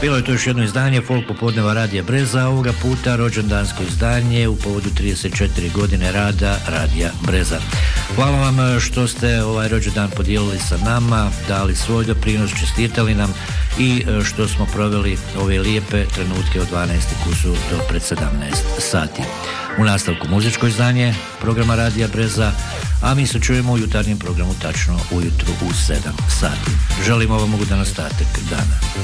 Bilo je to još jedno izdanje Folk popodneva Radija Breza, ovoga puta rođendansko izdanje u povodu 34 godine rada Radija Breza. Hvala vam što ste ovaj rođendan podijelili sa nama, dali svoj doprinos, čestitali nam i što smo proveli ove lijepe trenutke od 12 kusu do pred 17 sati. U nastavku muzičko izdanje programa Radija Breza, a mi se čujemo u jutarnjem programu tačno ujutru u 7 sati. Želimo vam ugodan ostatak dana.